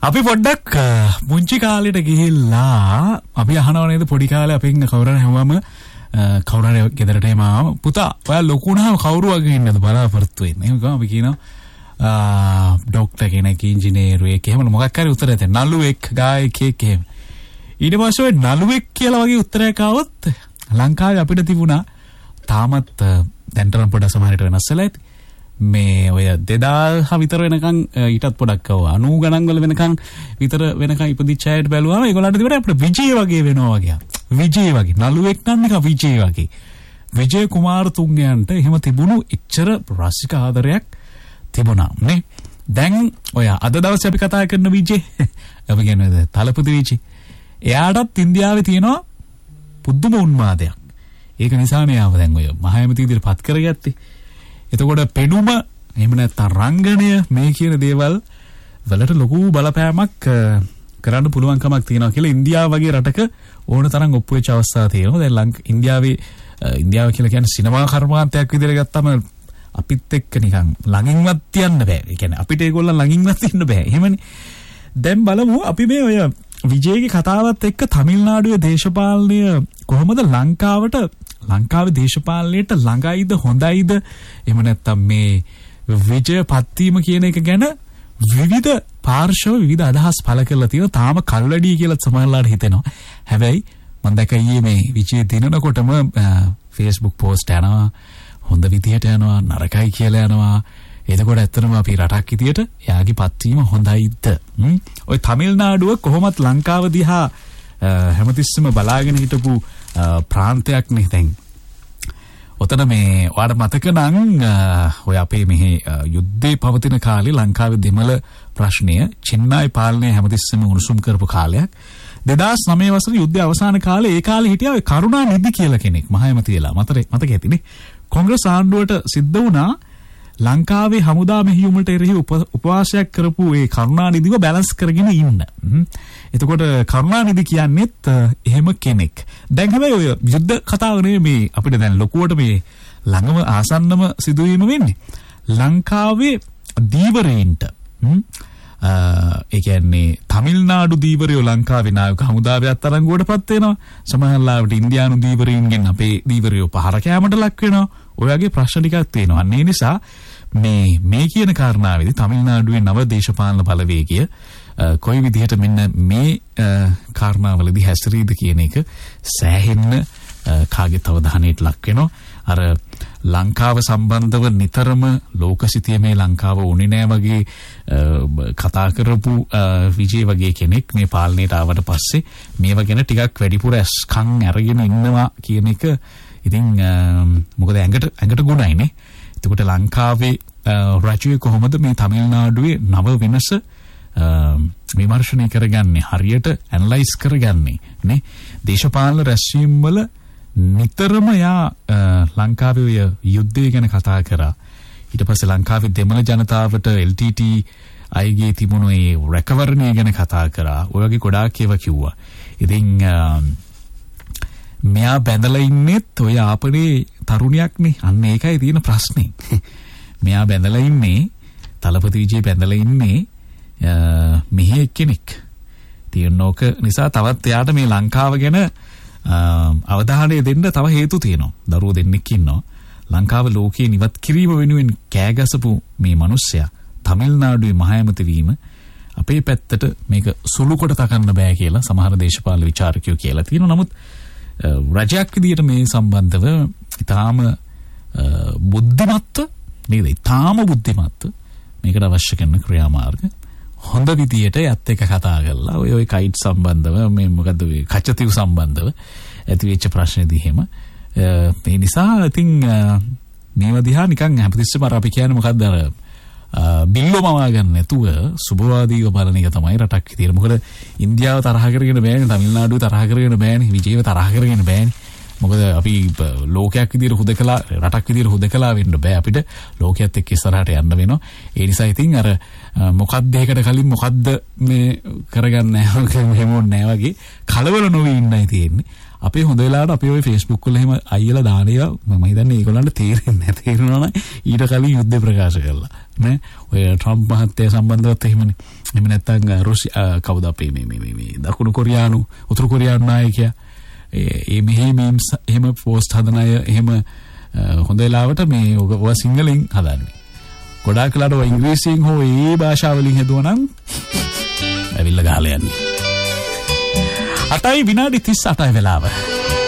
අපි පොඩ්ඩක් මුංචි කාලෙට ගිහිල්ලා අපි අහනවා නේද පොඩි කාලේ අපෙන් කවුරුහරි හැමවම කවුරුහරි ගෙදරට එමාම පුතා ඔයා ලොකු වුණාම කවුරු වගේ ඉන්නද බලාපොරොත්තු වෙන්නේ. එහෙනම් අපි කියනවා ડોක්ටර් කෙනෙක් ඉංජිනේරුවෙක් එහෙම මොකක් හරි උත්තරයක් දෙන්න. නළුවෙක් ගායකයෙක් එහෙම. ඊට පස්සේ නළුවෙක් කියලා වගේ උත්තරයක් ආවොත් ලංකාවේ අපිට තිබුණා තාමත් දැන්තරම් පොඩ සමහරට වෙනස් වෙලා ඇති. මේ ඔය 2000 විතර වෙනකන් ඊටත් පොඩක් 90 ගණන් වල වෙනකන් විතර වෙනකන් ඉපදිච්ච අයට බැලුවාම ඒගොල්ලන්ට තිබුණා අපිට විජේ වගේ වෙනවා වගේ. විජේ වගේ නළුවෙක් නම් නිකන් විජේ වගේ. විජේ කුමාරතුංගයන්ට එහෙම තිබුණු එච්චර රසික ආදරයක් තිබුණා නේ. දැන් ඔය අද දවසේ අපි කතා කරන විජේ අපි කියන්නේ තලපති විජේ. එයාටත් ඉන්දියාවේ තියෙනවා පුදුම උන්මාදයක්. ඒක නිසා නේ ආව දැන් ඔය මහයමති විදිහට පත් කරගත්තේ. එතකොට පෙනුම එහෙම නැත්නම් රංගනය මේ කියන දේවල් වලට ලොකු බලපෑමක් කරන්න පුළුවන් කමක් තියෙනවා කියලා ඉන්දියාව වගේ රටක ඕන තරම් ඔප්පු වෙච්ච අවස්ථා තියෙනවා. දැන් ඉන්දියාව කියලා කියන්නේ සිනමා කර්මාන්තයක් විදිහට ගත්තම අපිත් එක්ක නිකන් ළඟින්වත් යන්න බෑ. ඒ කියන්නේ අපිට ඒගොල්ලන් ළඟින්වත් ඉන්න බෑ. එහෙමනේ. දැන් බලමු අපි මේ ඔය විජේගේ කතාවත් එක්ක තමිල්නාඩුවේ දේශපාලනය කොහොමද ලංකාවේ දේශපාලනයට ළඟයිද හොඳයිද එහෙම නැත්නම් මේ විජය පත්වීම කියන එක ගැන විවිධ පාර්ශව විවිධ අදහස් පළ කරලා තියෙනවා. තාම කල්වැඩි කියලා සමහරලාට හිතෙනවා. හැබැයි මම දැක්කා ඊයේ මේ විජය දිනනකොටම Facebook post යනවා හොඳ විදියට යනවා නරකයි කියලා යනවා. එතකොට ඇත්තටම අපි රටක් විදියට එයාගේ පත්වීම හොඳයිද? ඔය තමිල්නාඩුව කොහොමත් ලංකාව දිහා හැමතිස්සෙම බලාගෙන හිටපු ප්‍රාන්තයක් නේ දැන්. ඔතන මේ ඔයාලට මතක නම් ඔය අපේ මෙහි යුද්ධේ පවතින කාලේ ලංකාවේ දෙමළ ප්‍රශ්නය චින්නයි පාලනය හැමතිස්සෙම උණුසුම් කරපු කාලයක්. 2009 වසරේ යුද්ධය අවසාන කාලේ ඒ කාලේ හිටියා ඔය කරුණානිධි කියලා කෙනෙක් මහයමතිලා මතක ඇතිනේ. කොංග්‍රස් ආණ්ඩුවට සිද්ධ වුණා ලංකාවේ හමුදා මෙහෙයුමට එරෙහි උපවාසයක් කරපු ඒ කරුණානිධිව බැලන්ස් කරගෙන ඉන්න. එතකොට කරුණානිධි කියන්නේත් එහෙම කෙනෙක්. දැන් හැබැයි ඔය යුද්ධ කතාව නෙමෙයි අපිට දැන් ලොකුවට මේ ළඟම ආසන්නම සිදුවීම වෙන්නේ. ලංකාවේ දීවරයින්ට ඒ කියන්නේ තමිල්නාඩු දීවරයෝ ලංකාවේ නායක හමුදාවේ අත්අඩංගුවටපත් වෙනවා. සමහරවිට ඉන්දියානු දීවරයින්ගෙන් අපේ දීවරයෝ පහර කෑමට ලක් වෙනවා. ඔය වගේ ප්‍රශ්න ටිකක් තියෙනවා. අන්න ඒ නිසා මේ කියන කාරණාවේදී තමිල්නාඩුවේ නව දේශපාලන බලවේගය කොයි විදිහට මෙන්න මේ කාරණාවලදී හැසිරීද කියන එක සෑහෙන්න කාගෙත් අවධානයට ලක් වෙනවා. අර ලංකාව සම්බන්ධව නිතරම ලෝකසිතිය මේ ලංකාව උනේ නෑ වගේ කතා කරපු විජේ වගේ කෙනෙක් මේ පාලනයට ආවට පස්සේ මේව ගැන ටිකක් වැඩිපුර කන් අරගෙන ඉන්නවා කියන එක ඉතින් මොකද ඇඟට ගුණයිනේ. එතකොට ලංකාවේ රජය කොහොමද මේ තමිල්නාඩුවේ නව වෙනස විමර්ශනය කරගන්නේ හරියට ඇනලයිස් කරගන්නේ නේ. දේශපාලන රැස්වීම් වල නිතරම යා ලංකාවේ යුද්ධය ගැන කතා කරා. ඊට පස්සේ ලංකාවේ දෙමළ ජනතාවට LTT අයගේ තිබුණු ඒ රැකවරණය ගැන කතා කරා. ඔය වගේ ගොඩාක් ඒවා කිව්වා. ඉතින් මෙයා බැඳලා ඉන්නෙත් ඔය ආපනේ තරුණියක් නේ. අන්න ඒකයි තියෙන ප්‍රශ්නේ. මෙයා බැඳලා ඉන්නේ තලපති විජේ බැඳලා ඉන්නේ මෙහි කෙනෙක්. තියෙනෝක නිසා තවත් එයාට මේ ලංකාව ගැන අවධානය දෙන්න තව හේතු තියෙනවා. දරුවෝ දෙන්නෙක් ඉන්නවා. ලංකාව ලෝකයේ නිවත් කිරීම වෙනුවෙන් කෑගසපු මේ මිනිස්සයා තමිල්නාඩුවේ මහයමති වීම අපේ පැත්තට මේක සුළු කොට තකන්න බෑ කියලා සමහර දේශපාලන විචාරකයෝ කියලා තියෙනවා. නමුත් රජයක් විදියට මේ සම්බන්ධව ඊටාම බුද්ධිමත්ව නේද? ඊටාම බුද්ධිමත්ව මේකට අවශ්‍ය කරන ක්‍රියාමාර්ග හොඳ විදියට යත් එක කතා කරලා ඔය කයිට් සම්බන්ධව මේ මොකද්ද මේ කච්චතිව් සම්බන්ධව ඇති වෙච්ච ප්‍රශ්නේදී එහෙම ඒ නිසා ඉතින් මේව දිහා නිකන් හැමතිස්සෙම අර අපි කියන්නේ මොකද්ද අර බිල්ලෝමවා ගන්න නැතුව සුබවාදීව බලන එක තමයි රටක් විදියට. මොකද ඉන්දියාව තරහ කරගෙන බෑනේ, තමිල්නාඩුව තරහ කරගෙන බෑනේ, විජේව තරහ කරගෙන බෑනේ. මොකද අපි ලෝකයක් විදියට හුදකලා රටක් විදියට හුදකලා වෙන්න බෑ. අපිට ලෝකයේත් එක්ක ඉස්සරහට යන්න වෙනවා. ඒ නිසා ඉතින් අර මොකද්ද ඒකට කලින් මොකද්ද මේ කරගන්න නැහැ වගේ වගේ කලබල නොවී ඉන්නයි තියෙන්නේ. අපේ හොඳ වෙලාවට අපි ওই Facebook වල එහෙම අයියලා දාන ඒවා මම හිතන්නේ ඒගොල්ලන්ට තේරෙන්නේ නැහැ. තේරුණා නම් ඊට කලින් යුද්ධ ප්‍රකාශ කළා. නේ? ඔය ට්‍රම්ප් මහත්තයා සම්බන්ධවත් එහෙමනේ. එහෙම නැත්නම් කවුද අපේ මේ දකුණු කොරියානු උතුරු කොරියානු නායකයා මෙහෙ මීම්ස් එහෙම පෝස්ට් හදන අය එහෙම හොඳ වෙලාවට මේ ඔය සිංහලෙන් හදන්නේ. ගොඩාක් වෙලාවට ඔය ඉංග්‍රීසියෙන් හෝ ඒ භාෂාවලින් හදුවා නම් ඇවිල්ලා ගහලා යන්නේ. 8:38 වෙලාව.